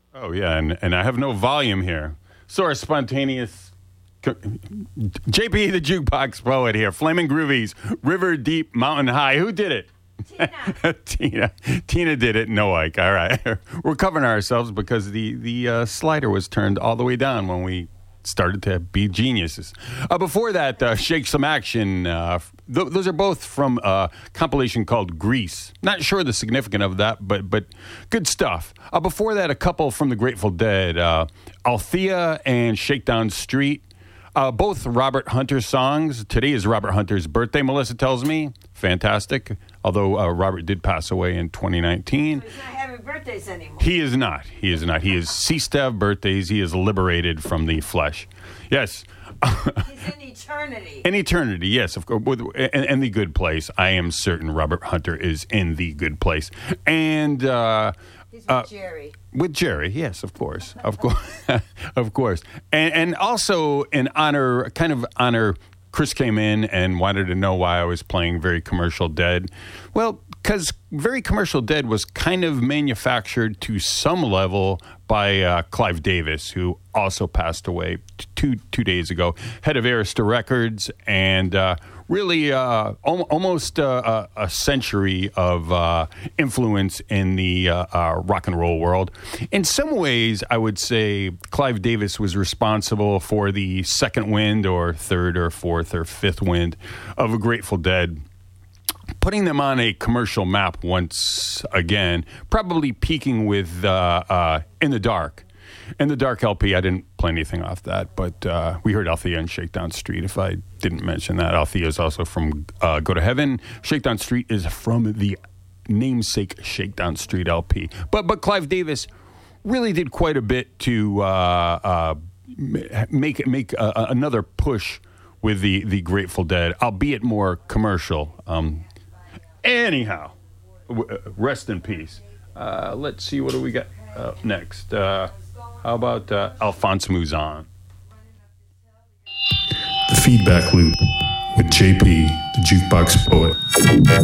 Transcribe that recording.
Oh, yeah, and I have no volume here. So our spontaneous... JP, the jukebox poet here. Flaming Groovies, River Deep, Mountain High. Who did it? Tina. Tina did it. No, Ike. All right. We're covering ourselves because the slider was turned all the way down when we started to be geniuses. Before that, Shake Some Action. Those are both from a compilation called Grease. Not sure the significance of that, but good stuff. Before that, a couple from the Grateful Dead. Althea and Shakedown Street. Both Robert Hunter songs. Today is Robert Hunter's birthday, Melissa tells me. Fantastic. Although Robert did pass away in 2019. So he's not having birthdays anymore. He is not. He has ceased to have birthdays. He is liberated from the flesh. Yes. He's in eternity. In eternity, yes, of course. And the good place. I am certain Robert Hunter is in the good place. And... He's with Jerry. With Jerry, yes, of course. Of course. And also in honor, Chris came in and wanted to know why I was playing Very Commercial Dead. Well, because Very Commercial Dead was kind of manufactured to some level by Clive Davis, who also passed away two days ago, head of Arista Records, and really almost a century of influence in the rock and roll world. In some ways, I would say Clive Davis was responsible for the second wind or third or fourth or fifth wind of a Grateful Dead, putting them on a commercial map once again, probably peaking with In the Dark. In the Dark LP, I didn't play anything off that, but we heard Althea and Shakedown Street, if I didn't mention that. Althea is also from Go to Heaven. Shakedown Street is from the namesake Shakedown Street LP. But Clive Davis really did quite a bit to make another push with the Grateful Dead, albeit more commercial. Anyhow, rest in peace. Let's see, what do we got next? How about Alphonse Mouzon? The Feedback Loop with JP, the Jukebox Poet.